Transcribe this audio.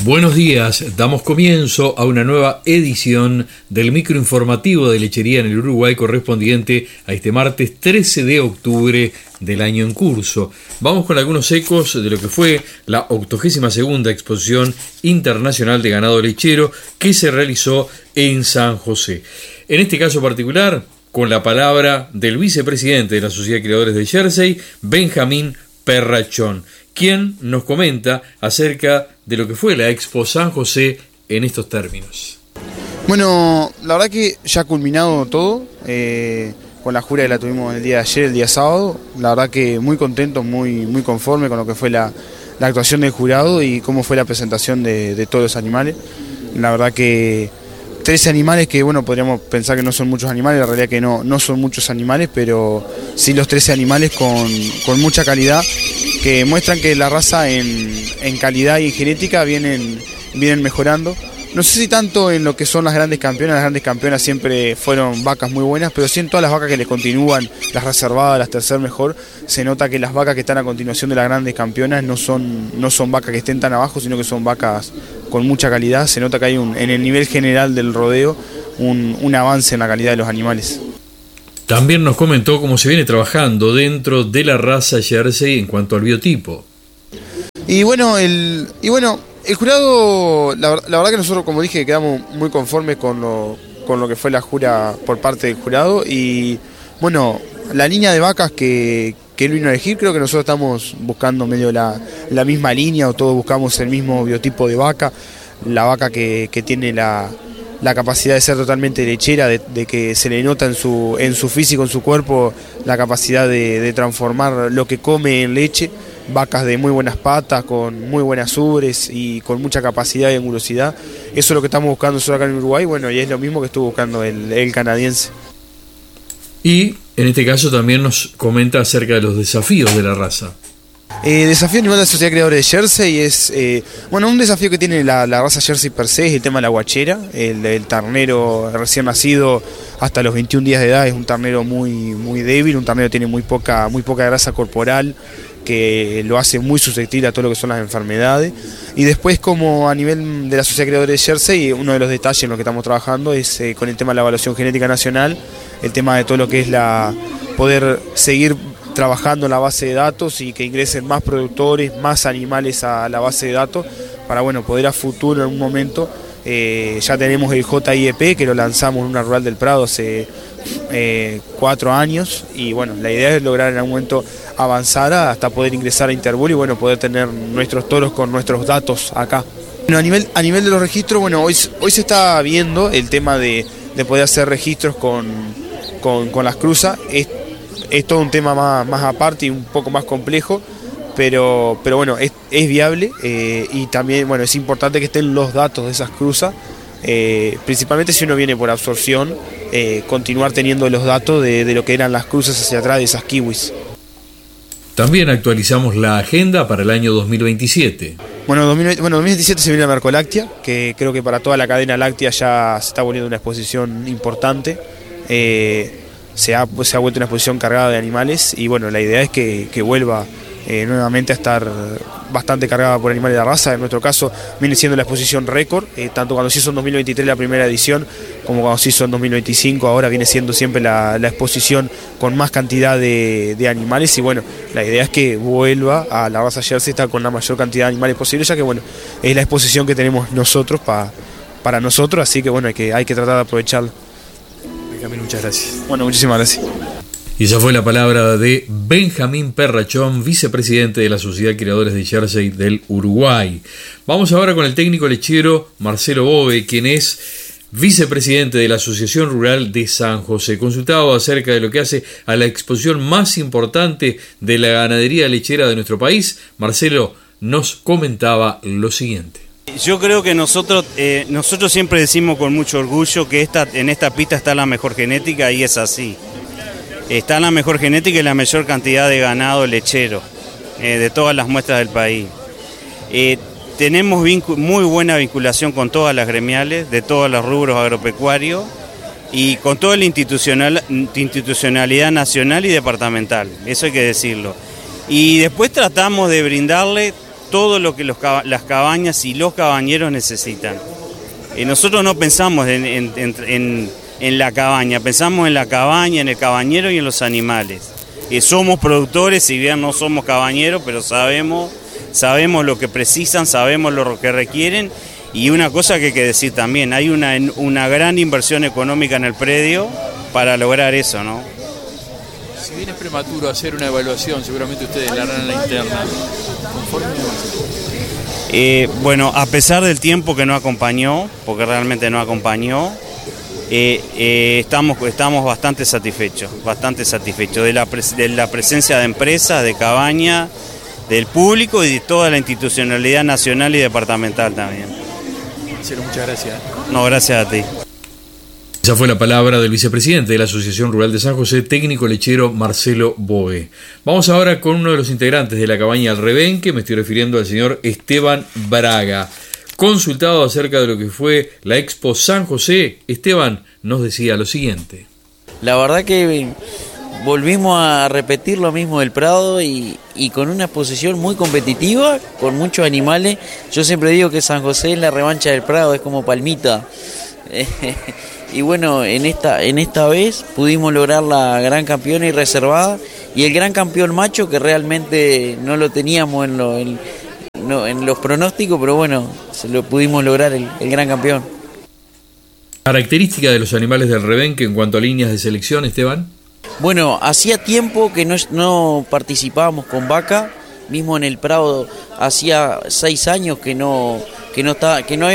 Buenos días, damos comienzo a una nueva edición del microinformativo de lechería en el Uruguay correspondiente a este martes 13 de octubre del año en curso. Vamos con algunos ecos de lo que fue la 82ª Exposición Internacional de Ganado Lechero que se realizó en San José. En este caso particular, con la palabra del vicepresidente de la Sociedad de Criadores de Jersey, Benjamín Perrachón, quien nos comenta acerca de lo que fue la Expo San José en estos términos. Bueno, la verdad que ya ha culminado todo, con la jura que la tuvimos el día de ayer, el día sábado. La verdad que muy contento, muy conforme con lo que fue la actuación del jurado y cómo fue la presentación de todos los animales. La verdad que 13 animales que, bueno, podríamos pensar que no son muchos animales, la realidad que no son muchos animales, pero sí los 13 animales con mucha calidad, que muestran que la raza en calidad y en genética vienen mejorando. No sé si tanto en lo que son las grandes campeonas siempre fueron vacas muy buenas, pero sí en todas las vacas que les continúan, las reservadas, las tercer mejor, se nota que las vacas que están a continuación de las grandes campeonas no son vacas que estén tan abajo, sino que son vacas con mucha calidad. Se nota que hay en el nivel general del rodeo un avance en la calidad de los animales. También nos comentó cómo se viene trabajando dentro de la raza Jersey en cuanto al biotipo. Y bueno, el jurado, la verdad que nosotros, como dije, quedamos muy conformes con lo que fue la jura por parte del jurado. Y bueno, la línea de vacas que él vino a elegir, creo que nosotros estamos buscando medio la misma línea, o todos buscamos el mismo biotipo de vaca. La vaca que tiene la capacidad de ser totalmente lechera, de que se le nota en su físico, en su cuerpo, la capacidad de transformar lo que come en leche. Vacas de muy buenas patas, con muy buenas ubres y con mucha capacidad y angulosidad. Eso es lo que estamos buscando nosotros acá en Uruguay, bueno, y es lo mismo que estuvo buscando el canadiense. Y en este caso también nos comenta acerca de los desafíos de la raza. Desafío a nivel de la Sociedad de Criadores de Jersey es, un desafío que tiene la raza Jersey per se es el tema de la guachera. El ternero recién nacido hasta los 21 días de edad es un ternero muy débil, un ternero que tiene muy poca grasa corporal, que lo hace muy susceptible a todo lo que son las enfermedades. Y después, como a nivel de la Sociedad de Criadores de Jersey, uno de los detalles en los que estamos trabajando es con el tema de la evaluación genética nacional, el tema de todo lo que es poder seguir trabajando en la base de datos y que ingresen más productores, más animales a la base de datos, para poder a futuro en un momento. Ya tenemos el JIEP, que lo lanzamos en una rural del Prado hace 4 años, y la idea es lograr en algún momento avanzar hasta poder ingresar a Interbul y poder tener nuestros toros con nuestros datos acá. A nivel de los registros, hoy se está viendo el tema de poder hacer registros con las cruzas. Es todo un tema más aparte y un poco más complejo, pero es viable, y también es importante que estén los datos de esas cruzas, principalmente si uno viene por absorción, continuar teniendo los datos de lo que eran las cruzas hacia atrás de esas kiwis. También actualizamos la agenda para el año 2027. 2027 se viene la Mercoláctea, que creo que para toda la cadena láctea ya se está volviendo una exposición importante. Se ha vuelto una exposición cargada de animales y la idea es que vuelva nuevamente a estar bastante cargada por animales de raza. En nuestro caso viene siendo la exposición récord, tanto cuando se hizo en 2023 la primera edición como cuando se hizo en 2025, ahora viene siendo siempre la exposición con más cantidad de animales. Y la idea es que vuelva a la raza Jersey, está con la mayor cantidad de animales posible, ya que es la exposición que tenemos nosotros para nosotros, así que hay que tratar de aprovecharlo. Muchas gracias. Muchísimas gracias. Y esa fue la palabra de Benjamín Perrachón, vicepresidente de la Sociedad de Criadores de Jersey del Uruguay. Vamos ahora con el técnico lechero Marcelo Bove, quien es vicepresidente de la Asociación Rural de San José. Consultado acerca de lo que hace a la exposición más importante de la ganadería lechera de nuestro país, Marcelo nos comentaba lo siguiente. Yo creo que nosotros siempre decimos con mucho orgullo que en esta pista está la mejor genética, y es así. Está la mejor genética y la mayor cantidad de ganado lechero de todas las muestras del país. Tenemos muy buena vinculación con todas las gremiales, de todos los rubros agropecuarios, y con toda la institucionalidad nacional y departamental, eso hay que decirlo. Y después tratamos de brindarle todo lo que las cabañas y los cabañeros necesitan. Nosotros no pensamos en la cabaña, pensamos en la cabaña, en el cabañero y en los animales. Somos productores, si bien no somos cabañeros, pero sabemos lo que precisan, sabemos lo que requieren. Y una cosa que hay que decir también, hay una gran inversión económica en el predio para lograr eso, ¿no? Si bien es prematuro hacer una evaluación, seguramente ustedes la harán en la interna. ¿Conforme? Bueno, a pesar del tiempo que no acompañó, porque realmente no acompañó, estamos bastante satisfechos de la presencia de empresas, de cabaña, del público y de toda la institucionalidad nacional y departamental también. Marcelo, muchas gracias. No, gracias a ti. Esa fue la palabra del vicepresidente de la Asociación Rural de San José, técnico lechero Marcelo Boe. Vamos ahora con uno de los integrantes de la cabaña El Rebenque, me estoy refiriendo al señor Esteban Braga. Consultado acerca de lo que fue la Expo San José, Esteban nos decía lo siguiente. La verdad que volvimos a repetir lo mismo del Prado y con una exposición muy competitiva, con muchos animales. Yo siempre digo que San José es la revancha del Prado, es como Palmita. Y bueno, en esta vez pudimos lograr la gran campeona y reservada y el gran campeón macho, que realmente no lo teníamos en los pronósticos, pero bueno, se lo pudimos lograr el gran campeón. ¿Característica de los animales del Rebenque en cuanto a líneas de selección, Esteban? Bueno, hacía tiempo que no participábamos con vaca, mismo en el Prado hacía 6 años que no